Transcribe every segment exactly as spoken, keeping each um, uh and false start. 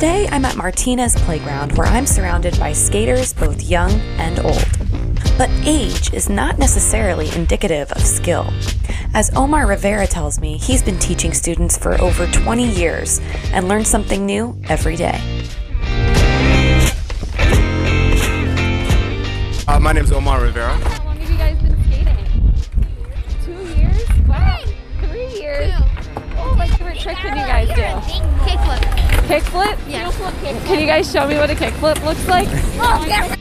Today, I'm at Martinez Playground, where I'm surrounded by skaters both young and old. But age is not necessarily indicative of skill. As Omar Rivera tells me, he's been teaching students for over twenty years and learns something new every day. Uh, my name is Omar Rivera. How long have you guys been skating? Two years? Wow. Three years? Oh, what favorite trick can you guys do? Kickflip. Kickflip? Yeah. Kickflip. Can you guys show me what a kickflip looks like? Oh, yeah.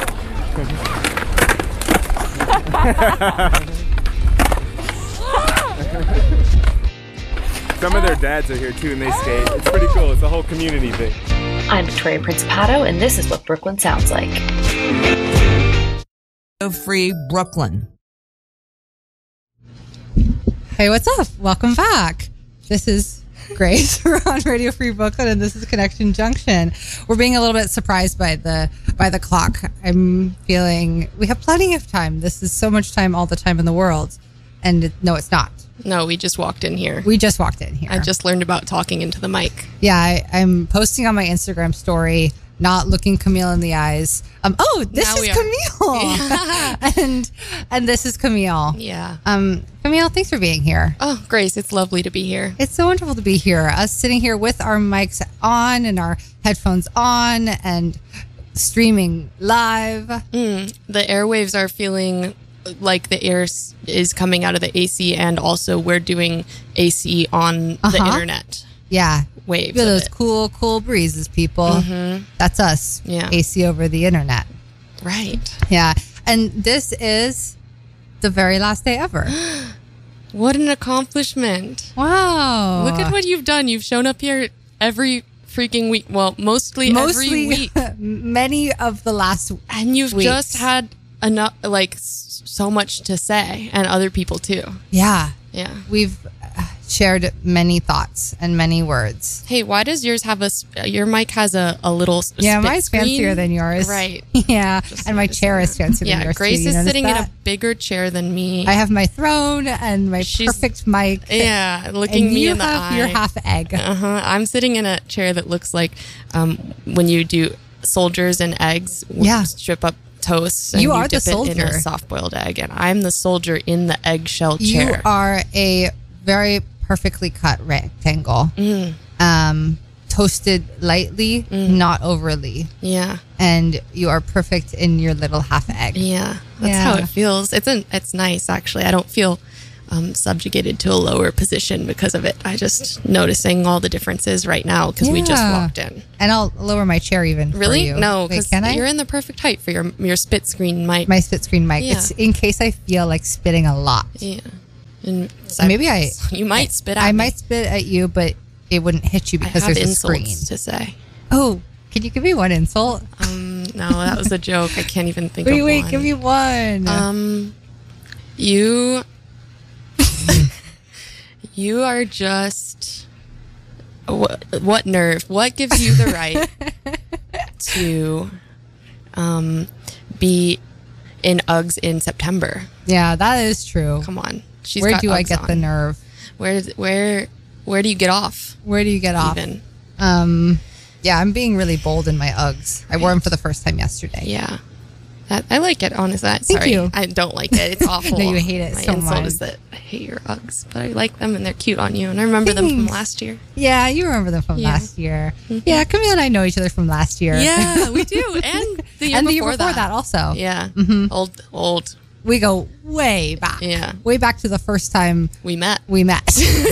Some of their dads are here too and they skate. It's pretty cool. It's a whole community thing. I'm Victoria Principato, and this is what Brooklyn sounds like. Free Brooklyn. Hey, what's up? Welcome back. This is Grace. We're on Radio Free Brooklyn, and this is Connection Junction. We're being a little bit surprised by the by the clock. I'm feeling we have plenty of time. This is so much time all the time in the world, and it, no, it's not. No, we just walked in here. We just walked in here. I just learned about talking into the mic. Yeah, I, I'm posting on my Instagram story, not looking Camille in the eyes. Um, oh, this Now is we Camille, Yeah. and and this is Camille. Yeah. Um, Camille, thanks for being here. Oh, Grace, it's lovely to be here. It's so wonderful to be here. Us sitting here with our mics on and our headphones on and streaming live. Mm, the airwaves are feeling like the air s- is coming out of the A C, and also we're doing A C on the Uh-huh. internet Yeah. waves. Feel of those it. cool, cool breezes, people. Mhm. That's us. Yeah. A C over the internet. Right. Yeah. And this is the very last day ever. What an accomplishment. Wow. Look at what you've done. You've shown up here every freaking week. Well, mostly, Mostly every week. many of the last And you've weeks. just had enough, like, s- so much to say, and other people too. Yeah. Yeah. We've uh, shared many thoughts and many words. Hey, why does yours have a, sp- your mic has a, a little s- Yeah, spit mine's screen? fancier than yours. Right. Yeah. Just And my noticing chair that. is fancier Yeah, than yours. Grace too. You is notice sitting in that? a bigger chair than me. I have my throne and my She's- perfect mic. yeah, looking and me you in the have eye. your half egg. Uh-huh. I'm sitting in a chair that looks like um, when you do soldiers and eggs. when Yeah. you strip up toast. And You you are the dip it in soldier. a soft-boiled egg, and I'm the soldier in the eggshell chair. You are a very perfectly cut rectangle. Mm. Um, toasted lightly, not overly. Yeah, And you are perfect in your little half egg. yeah. That's Yeah. how it feels. It's an, it's nice actually. I don't feel um, subjugated to a lower position because of it. I just noticing all the differences right now because we just Yeah. walked in. And I'll lower my chair even. Really? For you. No, Wait, because can I? you're in the perfect height for your your spit screen mic. My spit screen mic. Yeah. It's in case I feel like spitting a lot. Yeah. And Maybe I. You might spit at I me. might spit at you, but it wouldn't hit you I because have there's a insults screen. to say. Oh, can you give me one insult? Um, no, that was a joke. I can't even think Wait, of wait, one. give me one. Um, you, you are just what? What nerve? What gives you the right to, um, be in Uggs in September? yeah, that is true. Come on, she's Where got do I Uggs get on. the nerve? Where, where, where do you get off? Where do you get off? Even, Um, yeah, I'm being really bold in my Uggs. I wore them for the first time yesterday. yeah. That, I like it, honestly. Thank Sorry, you. I don't like it. It's awful. No, you hate it My so insult much. is that I hate your Uggs, but I like them and they're cute on you. And I remember them from Thanks. last year. Yeah, you remember them from Yeah. last year. Yeah, Camille and I know each other from last year. Yeah, we do. And the year and the before year before that, also. Yeah. Mhm. Old, old. We go way back. Yeah. Way back to the first time We met. we met.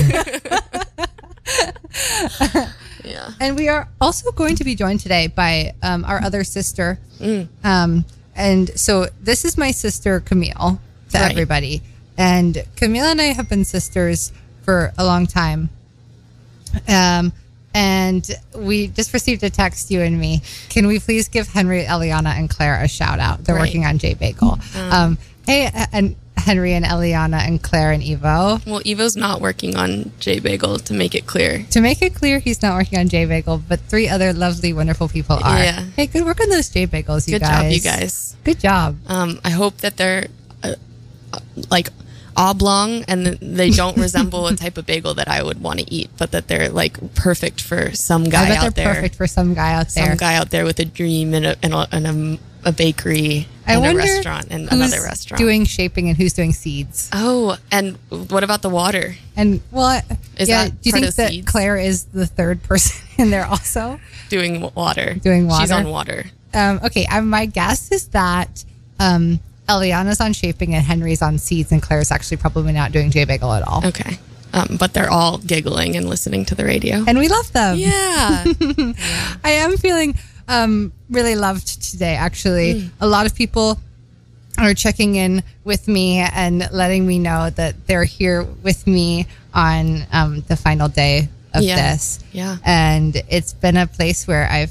Yeah. And we are also going to be joined today by um, our other sister. Mm. Um, and so this is my sister, Camille, to Right. everybody. And Camille and I have been sisters for a long time. Um, and we just received a text, you and me. Can we please give Henry, Eliana, and Claire a shout out? They're Right. working on J Bagel. Um, hey, uh, and Henry and Eliana and Claire and Evo. Well, Evo's not working on J Bagel, to make it clear. To make it clear, he's not working on J Bagel, but three other lovely, wonderful people are. Yeah. Hey, good work on those J Bagels, you Good guys. job, you guys. Good job. Um, I hope that they're uh, uh, like oblong, and they don't resemble a type of bagel that I would want to eat, but that they're like perfect for some guy I bet out they're there. perfect for some guy out there. Some guy out there with a dream and a, and a, and a, a bakery I and a wonder restaurant and who's another restaurant. doing shaping and who's doing seeds. Oh, and what about the water? And well, Is yeah. that Do you part think of that seeds? Claire is the third person in there also? Doing water. Doing water. She's on water. Um, okay, I, my guess is that um, Eliana's on shaping and Henry's on seeds, and Claire's actually probably not doing J Bagel at all. Okay. Um, but they're all giggling and listening to the radio. And we love them. Yeah. I am feeling um, really loved today, actually. Mm. A lot of people are checking in with me and letting me know that they're here with me on um, the final day of Yeah. this. Yeah. And it's been a place where I've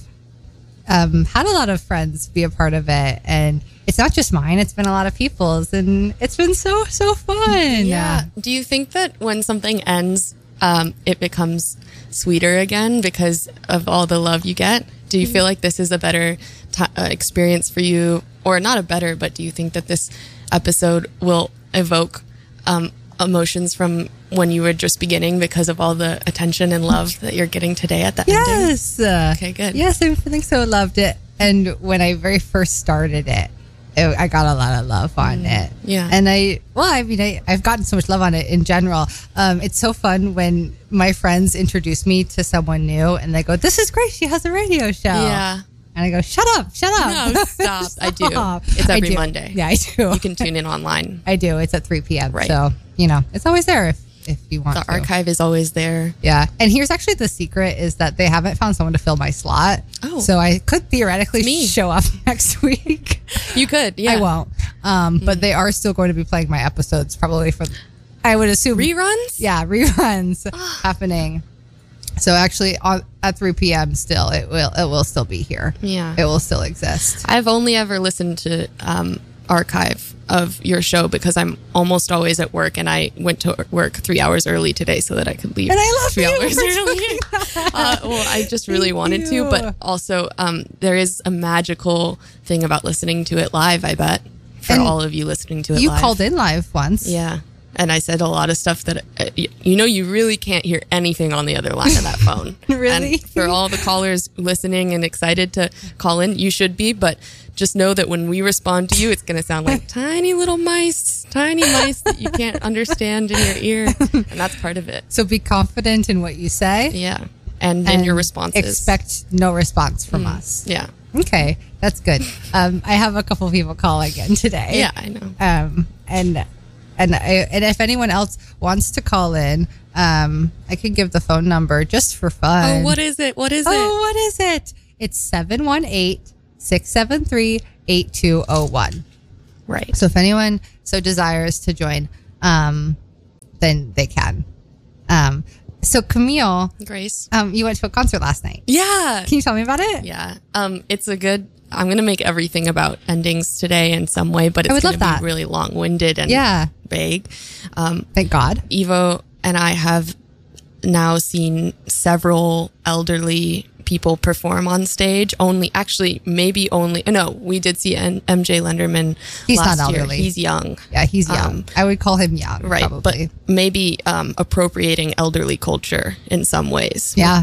um, had a lot of friends be a part of it. And it's not just mine, it's been a lot of people's. And it's been so, so fun. Yeah. Do you think that when something ends, um, it becomes sweeter again because of all the love you get? Do you feel like this is a better t- uh, experience for you, or not a better, but do you think that this episode will evoke um, emotions from when you were just beginning because of all the attention and love that you're getting today at the ending? Yes. Uh, Okay, good. Yes, I'm feeling so loved it. And when I very first started it, it I got a lot of love on it. yeah. And I, well, I mean, I, I've gotten so much love on it in general. Um, it's so fun when my friends introduce me to someone new and they go, "This is great. She has a radio show." Yeah. And I go, "Shut up, shut up." No, stop. I do. Stop. It's I every do. Monday. Yeah, I do. You can tune in online. I do. It's at three p.m. Right. So, you know, it's always there if, if you want The to. archive is always there. Yeah. And here's actually the secret is that they haven't found someone to fill my slot. Oh. So I could theoretically Me. show up next week. You could, yeah. I won't. Um, but they are still going to be playing my episodes probably for, I would assume. Reruns? Yeah, reruns happening. So actually on, at three p.m. still, it will it will still be here. Yeah. It will still exist. I've only ever listened to um, archive of your show because I'm almost always at work, and I went to work three hours early today so that I could leave And I love three you hours for early. doing that. Uh, well, I just really Thank wanted you. to, but also um, there is a magical thing about listening to it live, I bet, for And all of you listening to it You live. called in live once. Yeah. And I said a lot of stuff that, uh, y- you know, you really can't hear anything on the other line of that phone. Really? And for all the callers listening and excited to call in, you should be. But just know that when we respond to you, it's going to sound like tiny little mice, tiny mice that you can't understand in your ear. And that's part of it. So be confident in what you say. Yeah. And then and your responses. Expect no response from us. Yeah. Okay, that's good. Um, I have a couple people call again today. Yeah, I know. Um, and and I, and if anyone else wants to call in, um, I could give the phone number just for fun. Oh, what is it? What is Oh, it? what is it? It's seven one eight, six seven three, eight two zero one. Right. So if anyone so desires to join, um, then they can. Um, so Camille, Grace. um, you went to a concert last night. Yeah. Can you tell me about it? Yeah. Um, it's a good, I'm going to make everything about endings today in some way, but I it's would going to love be that. really long winded and Yeah. vague. Um, Thank God. Evo and I have now seen several elderly people perform on stage. Only, actually, maybe only, no, we did see N- M J Lenderman He's last not year. elderly. He's young. Yeah, he's young. Um, I would call him young. Right. Probably. But maybe um, appropriating elderly culture in some ways. Yeah.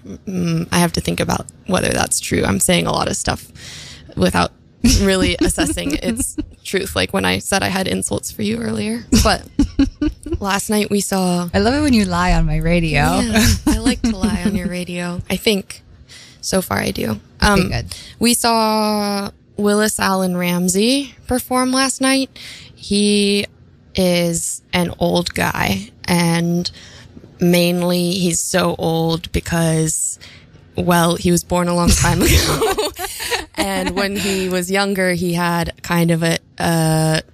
Mm, I have to think about whether that's true. I'm saying a lot of stuff without really assessing its truth. Like when I said I had insults for you earlier. But last night we saw. I love it when you lie on my radio. Yeah, I like to lie on your radio. I think so far I do. Um, good. We saw Willis Allen Ramsey perform last night. He is an old guy, and mainly he's so old because, well, he was born a long time ago. And when he was younger, he had kind of a, a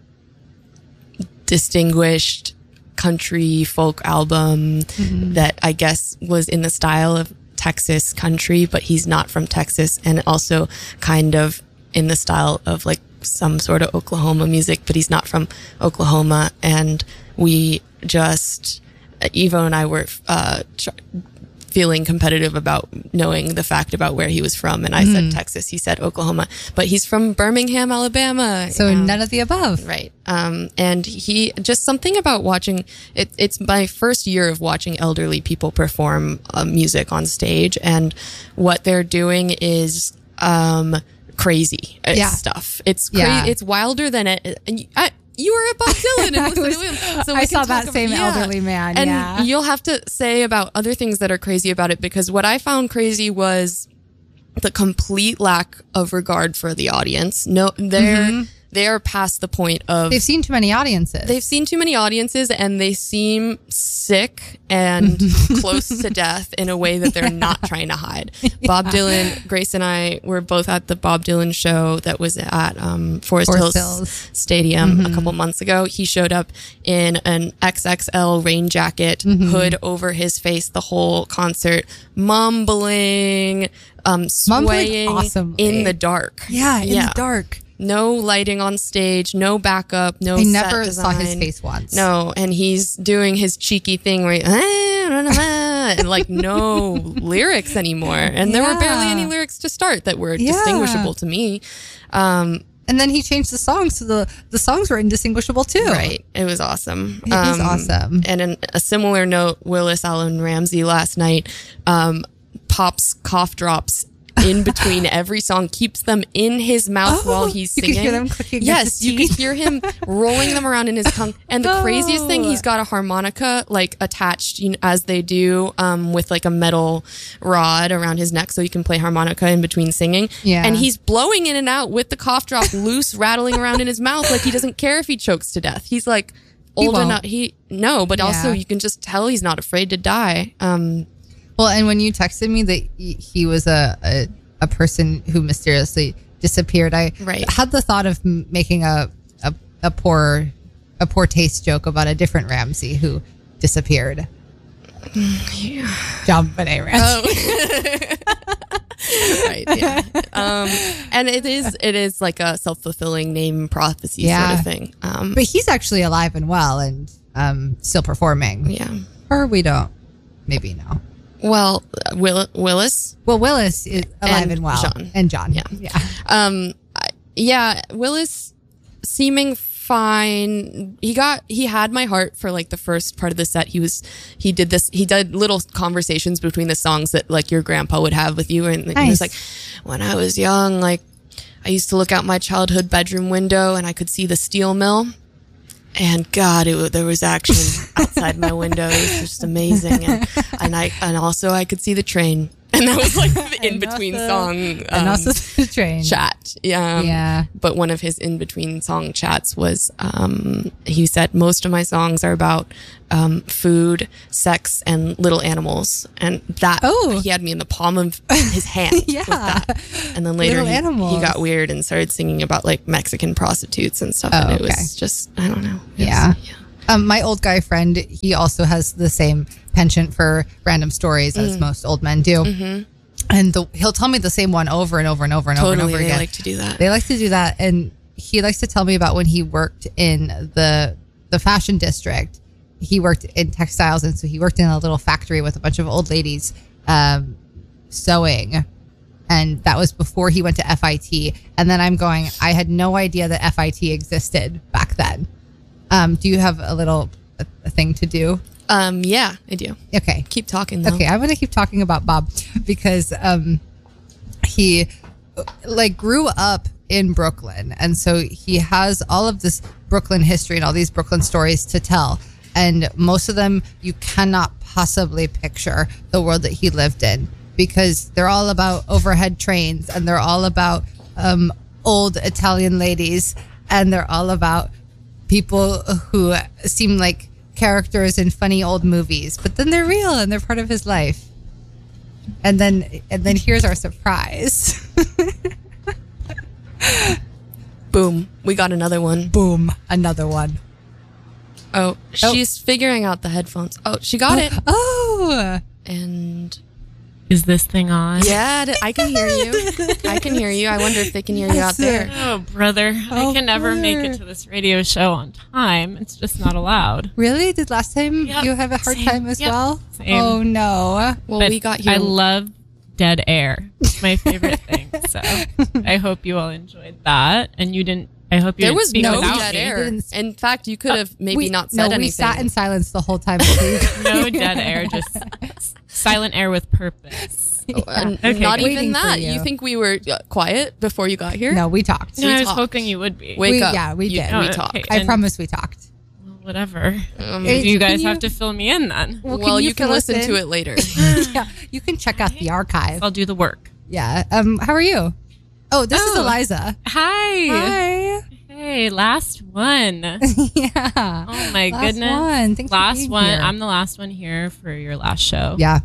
distinguished country folk album that I guess was in the style of Texas country, but he's not from Texas, and also kind of in the style of like some sort of Oklahoma music, but he's not from Oklahoma. And we just, Evo and I were uh, tr- feeling competitive about knowing the fact about where he was from. And I Mm. said Texas, he said Oklahoma, but he's from Birmingham, Alabama. So Um, none of the above. Right. Um, and he just something about watching it. It's my first year of watching elderly people perform uh, music on stage, and what they're doing is um, crazy uh, Yeah. stuff. It's cra- Yeah. It's wilder than it. And you, I, you were at Bob Dylan and listened to him. So we I can saw talk that about- same yeah. elderly man. And yeah. you'll have to say about other things that are crazy about it, because what I found crazy was the complete lack of regard for the audience. No, they're they're past the point of They've seen too many audiences. they've seen too many audiences, and they seem sick and close to death in a way that they're not trying to hide. Bob Dylan, Grace and I were both at the Bob Dylan show that was at um, Forest, Forest Hills, Hills. Stadium a couple months ago. He showed up in an X X L rain jacket, hood over his face the whole concert, mumbling, um, Mumbling swaying awesomely. in the dark. yeah, in the dark. No lighting on stage, no backup, no I set never saw his design. face once. No, and he's doing his cheeky thing where he, and like no lyrics anymore. And there were barely Yeah. any lyrics to start that were Yeah. distinguishable to me. Um, And then he changed the songs so the, the songs were indistinguishable too. Right. It was awesome. It was awesome. And in a similar note, Willis Allen Ramsey last night um, pops cough drops in between every song, keeps them in his mouth Oh, while he's you singing. could hear them clicking Yes, against you his could hear him rolling them around in his tongue. And the Oh. craziest thing, he's got a harmonica like attached, you know, as they do um, with like a metal rod around his neck, so he can play harmonica in between singing. Yeah. And he's blowing in and out with the cough drop loose, rattling around in his mouth like he doesn't care if he chokes to death. He's like old won't. enough. He no, but also Yeah. you can just tell he's not afraid to die. Um, Well, and when you texted me that he he was a, a, a person who mysteriously disappeared, I Right. had the thought of m- making a, a, a poor a poor taste joke about a different Ramsey who disappeared. John Benet Ramsey. right. Yeah. Um, and it is it is like a self fulfilling name prophecy Yeah. sort of thing. Um, But he's actually alive and well and um, still performing. yeah. Or we don't. Maybe no. Well, Will, Willis. Well, Willis is alive and, And well. John. And John. Yeah. Yeah. Um, I- yeah, Willis seeming fine. He got he had my heart for like the first part of the set. He was he did this he did little conversations between the songs that like your grandpa would have with you, and he Nice. was like, when I was young, like I used to look out my childhood bedroom window and I could see the steel mill. And God, it, wa- there was action outside my window. It was just amazing, and, and I and also I could see the train, and that was like the in between also- song And um, also the train. chat. Yeah, Yeah. But one of his in between song chats was um, he said most of my songs are about um, food, sex, and little animals, and that Oh. he had me in the palm of his hand. Yeah. with that. And then later Little he, animals. he got weird and started singing about like Mexican prostitutes and stuff, Oh, and it okay. was just I don't know. It was- Yeah. Um, my old guy friend, he also has the same penchant for random stories Mm. as most old men do. Mm-hmm. And the, he'll tell me the same one over and over and over and over and Totally, over they again. like to do that. They like to do that. And he likes to tell me about when he worked in the the fashion district. He worked in textiles. And so he worked in a little factory with a bunch of old ladies um, sewing. And that was before he went to F I T. And then I'm going, I had no idea that F I T existed back then. Um, do you have a little a, a thing to do? Um, yeah, I do. Okay. Keep talking though. Okay, I'm going to keep talking about Bob because um, he like grew up in Brooklyn, and so he has all of this Brooklyn history and all these Brooklyn stories to tell. And most of them you cannot possibly picture the world that he lived in because they're all about overhead trains and they're all about um, old Italian ladies and they're all about people who seem like characters in funny old movies, but then they're real and they're part of his life. And then, and then here's our surprise. Boom, we got another one. Boom, another one. Oh, she's figuring out the headphones. Oh, she got it. Oh, And Is this thing on? Yeah, d- I can hear you. I can hear you. I wonder if they can hear you out there. Oh, brother. Oh, I can never make brother. it to this radio show on time. It's just not allowed. Really? Did last time Yep, you have a hard same. time as Yep, well? same. Oh, no. Well, But we got here. I love dead air. It's my favorite thing. So I hope you all enjoyed that. And you didn't, I hope you there didn't was speak no without dead me. air. Didn't- In fact, you could have maybe We- not no, said we anything. sat in silence the whole time. please. No dead air, just silent air with purpose. And Okay, not good. even Waiting for that. you. You think we were uh, quiet before you got here? No, we talked. No, I was talked. hoping you would be. Wake We- up. yeah, we You- did. Oh, we okay. talked. I And- promise we talked. Well, whatever. Um, Hey, you guys can have you- to fill me in then. Well, well, you can fill us listen in? to it later. Yeah, you can check out the archive. I'll do the work. Yeah. Um. How are you? Oh, this is Oh. Eliza. Hi. Hi. Hey, last one. Yeah. Oh my Last goodness. one. Thanks for last being one. here. I'm the last one here for your last show. Yeah.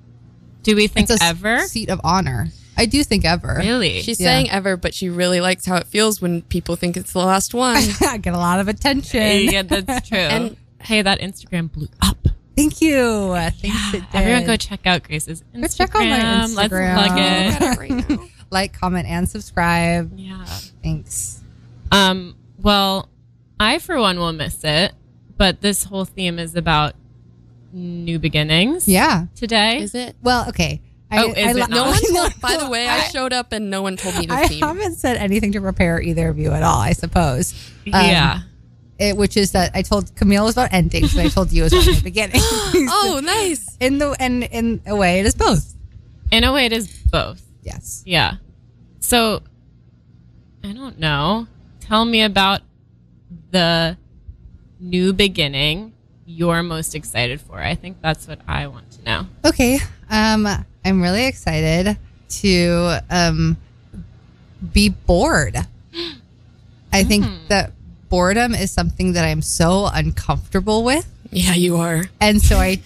Do we think It's a ever? seat of honor. I do think ever. Really? She's Yeah. saying ever, but she really likes how it feels when people think it's the last one. I get a lot of attention. yeah, that's true. And- hey, that Instagram blew up. Thank you. Thanks. it Everyone did. go check out Grace's Instagram. Go check out my Let's Instagram. plug Look it. at it right now. Like, comment, and subscribe. Yeah. Thanks. Um, well, I for one will miss it, but this whole theme is about new beginnings. Yeah. Today. Is it? Well, okay. I, Oh, is I, it lo- not? No one I told, by the way, I showed up and no one told me to I theme. haven't said anything to prepare either of you at all, I suppose. Um, Yeah. It, which is that I told Camille was about endings, and I told you it was about the beginning. Oh, nice. in the and in a way, it is both. In a way, it is both. Yes. Yeah. So, I don't know. Tell me about the new beginning you're most excited for. I think that's what I want to know. Okay. Um, I'm really excited to um be bored. I think that boredom is something that I'm so uncomfortable with. Yeah, you are. And so I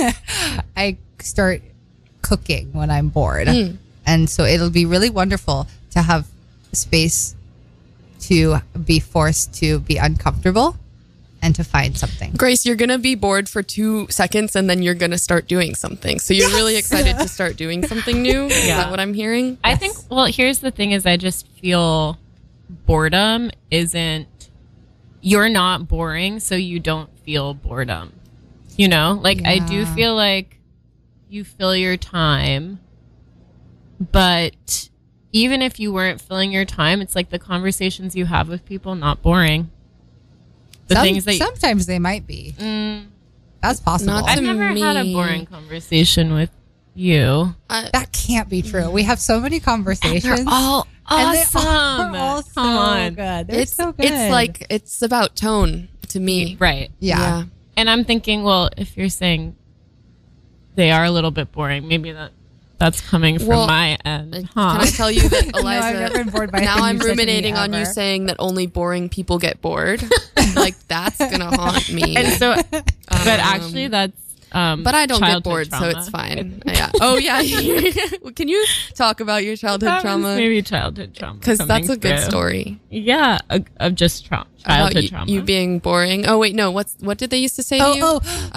I start cooking when I'm bored. And so it'll be really wonderful to have space to be forced to be uncomfortable and to find something. Grace, you're going to be bored for two seconds and then you're going to start doing something. So you're really excited to start doing something new? Is Yeah. that what I'm hearing? I think, well, here's the thing is I just feel boredom isn't, you're not boring, so you don't feel boredom. You know, like I do Yeah. feel like you fill your time, but even if you weren't filling your time, it's like the conversations you have with people, not boring. The Some- things that you, sometimes they might be. Mm, That's possible. Not I've to never had a me. boring conversation with you. Uh, That can't be true. We have so many conversations. all and they awesome. are all so Come on. good. They're it's, so good. it's like, it's about tone to me. Right. yeah. And I'm thinking, well, if you're saying they are a little bit boring, maybe that that's coming from Well, my end. Can Huh? I tell you that, No, Eliza? I've never been bored by now anything I'm you've said to me ruminating on you ever. saying that only boring people get bored. Like that's gonna haunt me. and so, but actually, that's. Um, but I don't get childhood bored, so trauma. it's fine. Yeah. Oh yeah. Can you talk about your childhood That was trauma? maybe childhood trauma. Because that's coming a good through. story. Yeah, of, of just trauma, About childhood you, trauma. you being boring. Oh wait, no. What's what did they used to say Oh, to you? oh,